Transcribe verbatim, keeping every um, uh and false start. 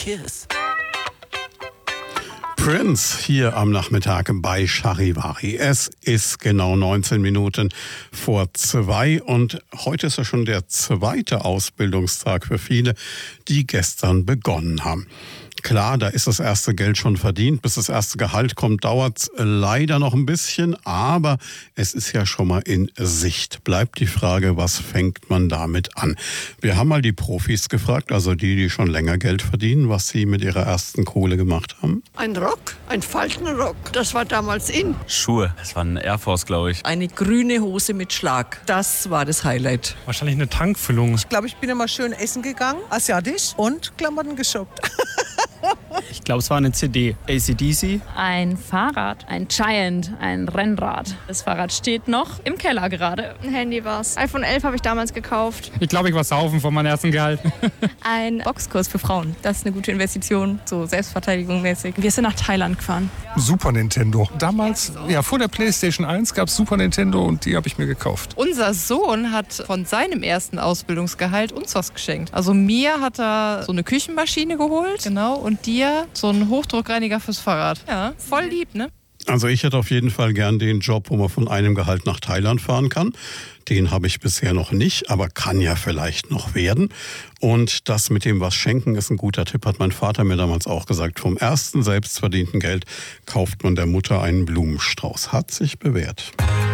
kiss. Prince hier am Nachmittag bei Charivari. Es ist genau neunzehn Minuten vor zwei und heute ist ja schon der zweite Ausbildungstag für viele, die gestern begonnen haben. Klar, da ist das erste Geld schon verdient. Bis das erste Gehalt kommt, dauert es leider noch ein bisschen, aber es ist ja schon mal in Sicht. Bleibt die Frage, was fängt man damit an? Wir haben mal die Profis gefragt, also die, die schon länger Geld verdienen, was sie mit ihrer ersten Kohle gemacht haben. Ein Rock, ein Faltenrock, das war damals in. Schuhe, das war ein Air Force, glaube ich. Eine grüne Hose mit Schlag, das war das Highlight. Wahrscheinlich eine Tankfüllung. Ich glaube, ich bin immer schön essen gegangen, asiatisch und Klamotten geshoppt. Ich glaube, es war eine C D. A C D C. Ein Fahrrad, ein Giant, ein Rennrad. Das Fahrrad steht noch im Keller gerade. Ein Handy war's. iPhone elf habe ich damals gekauft. Ich glaube, ich war saufen von meinem ersten Gehalt. Ein Boxkurs für Frauen. Das ist eine gute Investition, so Selbstverteidigung mäßig. Wir sind nach Thailand gefahren. Super Nintendo. Damals, ja, vor der PlayStation eins gab es Super Nintendo und die habe ich mir gekauft. Unser Sohn hat von seinem ersten Ausbildungsgehalt uns was geschenkt. Also mir hat er so eine Küchenmaschine geholt, genau, und dir so einen Hochdruckreiniger fürs Fahrrad. Ja, voll lieb, ne? Also ich hätte auf jeden Fall gern den Job, wo man von einem Gehalt nach Thailand fahren kann. Den habe ich bisher noch nicht, aber kann ja vielleicht noch werden. Und das mit dem was schenken ist ein guter Tipp, hat mein Vater mir damals auch gesagt. Vom ersten selbstverdienten Geld kauft man der Mutter einen Blumenstrauß. Hat sich bewährt.